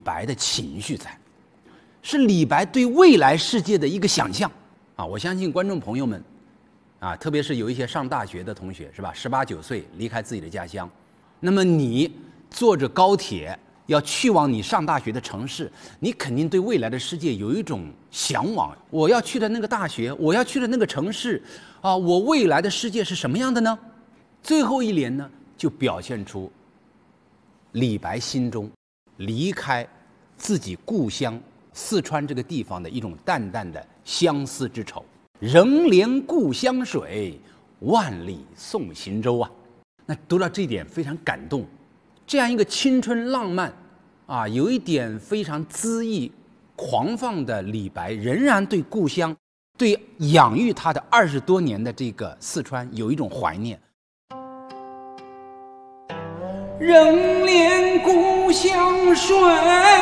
白的情绪在，是李白对未来世界的一个想象啊！我相信观众朋友们啊，特别是有一些上大学的同学，是吧？18、19岁离开自己的家乡，那么你坐着高铁要去往你上大学的城市，你肯定对未来的世界有一种向往。我要去的那个大学，我要去的那个城市啊，我未来的世界是什么样的呢？最后一联呢，就表现出李白心中离开自己故乡四川这个地方的一种淡淡的相思之愁。仍怜故乡水，万里送行舟啊！那读到这一点非常感动。这样一个青春浪漫啊，有一点非常恣意狂放的李白，仍然对故乡、对养育他的20多年的这个四川有一种怀念。 仍怜故乡水，